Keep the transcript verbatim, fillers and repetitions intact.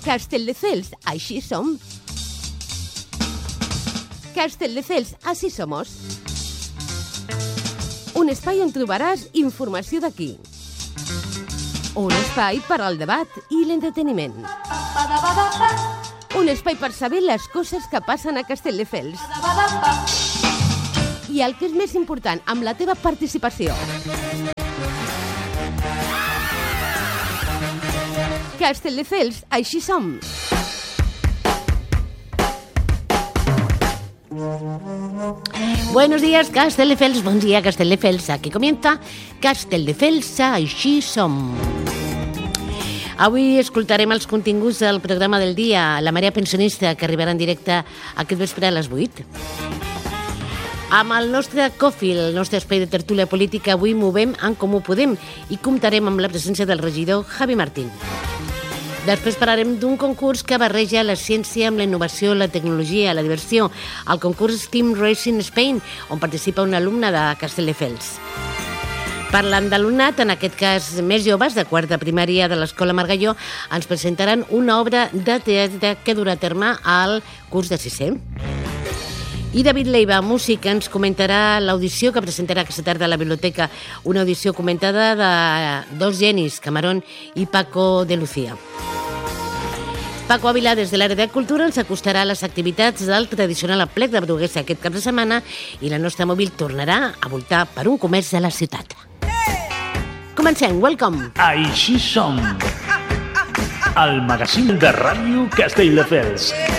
Castelldefels, així som. Castelldefels, así somos. Un espai on trobaràs informació d'aquí. Un espai per al debat i l'entreteniment. Un espai per saber les coses que passen a Castelldefels. I el que és més important, amb la teva participació. Castelldefels, així som. Buenos días, Castelldefels. Bon dia, Castelldefels. Aquí comienza Castelldefels, així som. Avui escoltarem els continguts del programa del dia, La Marea Pensionista, que arribarà en directe aquest vespre a les vuit. Amb el nostre Coffee, el nostre espai de tertúlia política, avui movem En Comú Podem i comptarem amb la presència del regidor Javi Martín. Després parlarem d'un concurs que barreja la ciència amb la innovació, la tecnologia, la diversió, el concurs Team Racing Spain, on participa una alumna de Castelldefels. Parlant d'alumnat, en aquest cas més joves, de quart de primària de l'Escola Margalló, ens presentaran una obra de teatre que durà a terme al curs de sisè. I David Leiva, músic, ens comentarà l'audició que presentarà aquesta tarda a la biblioteca, una audició comentada de dos genis, Camarón i Paco de Lucía. Paco Ávila, des de l'àrea de cultura, ens acostarà a les activitats del tradicional aplec de Bruguesa aquest cap de setmana i la nostra mòbil tornarà a voltar per un comerç de la ciutat. Comencem, welcome! Així som, el magazín de ràdio Castelldefels.